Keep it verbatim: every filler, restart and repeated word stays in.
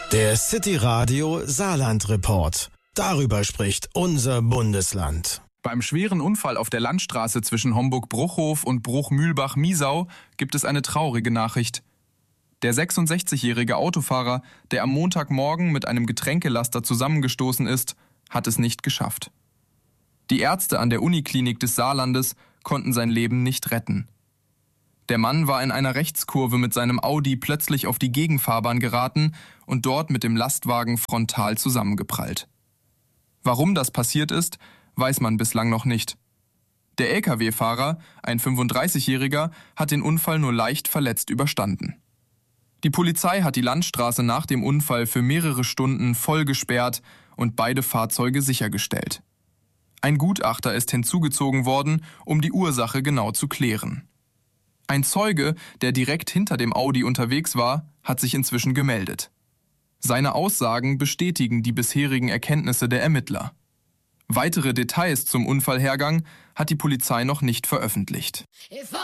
Der City Radio Saarland Report. Darüber spricht unser Bundesland. Beim schweren Unfall auf der Landstraße zwischen Homburg-Bruchhof und Bruch-Mühlbach-Miesau gibt es eine traurige Nachricht. Der sechsundsechzigjährige Autofahrer, der am Montagmorgen mit einem Getränkelaster zusammengestoßen ist, hat es nicht geschafft. Die Ärzte an der Uniklinik des Saarlandes konnten sein Leben nicht retten. Der Mann war in einer Rechtskurve mit seinem Audi plötzlich auf die Gegenfahrbahn geraten und dort mit dem Lastwagen frontal zusammengeprallt. Warum das passiert ist, weiß man bislang noch nicht. Der L K W-Fahrer, ein fünfunddreißigjähriger, hat den Unfall nur leicht verletzt überstanden. Die Polizei hat die Landstraße nach dem Unfall für mehrere Stunden voll gesperrt und beide Fahrzeuge sichergestellt. Ein Gutachter ist hinzugezogen worden, um die Ursache genau zu klären. Ein Zeuge, der direkt hinter dem Audi unterwegs war, hat sich inzwischen gemeldet. Seine Aussagen bestätigen die bisherigen Erkenntnisse der Ermittler. Weitere Details zum Unfallhergang hat die Polizei noch nicht veröffentlicht.